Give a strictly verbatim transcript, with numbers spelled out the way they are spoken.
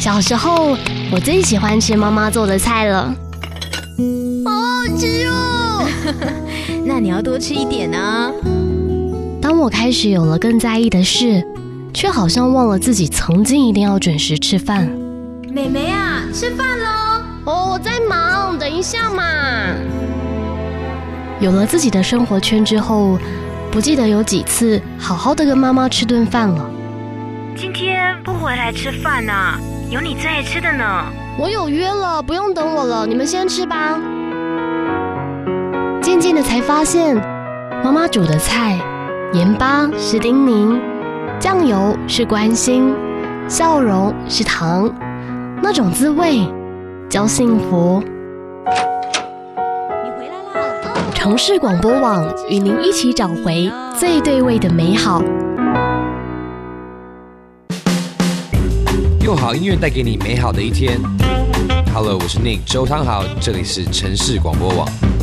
小时候，我最喜欢吃妈妈做的菜了。 好好吃哦！ 那你要多吃一点啊。 当我开始有了更在意的事，却好像忘了自己曾经一定要准时吃饭。 妹妹啊，吃饭喽！ 哦，我在忙，等一下嘛。有了自己的生活圈之后，不记得有几次好好的跟妈妈吃顿饭了。 今天不回来吃饭啊？有你最爱吃的呢。 我有约了，不用等我了，你们先吃吧。渐渐的才发现，妈妈煮的菜，盐巴是叮咛，酱油是关心，笑容是糖，那种滋味叫幸福。 你回来啦！ 城市广播网与您一起找回最对味的美好。 用好音乐带给你美好的一天。Hello， 我是 Nick 周汤豪，这里是城市广播网。